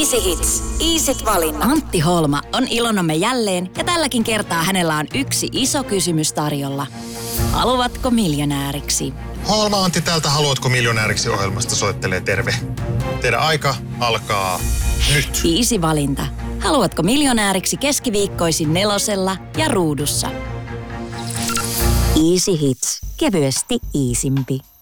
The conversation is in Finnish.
Easy Hits. Easyt valinnat. Antti Holma on ilonamme jälleen ja tälläkin kertaa hänellä on yksi iso kysymys tarjolla. Haluatko miljonääriksi? Holma Antti täältä Haluatko miljonääriksi -ohjelmasta soittelee terve. Teidän aika alkaa nyt. Easy valinta. Haluatko miljonääriksi keskiviikkoisin 4 ja Ruudussa. Easy Hits. Kevyesti iisimpi.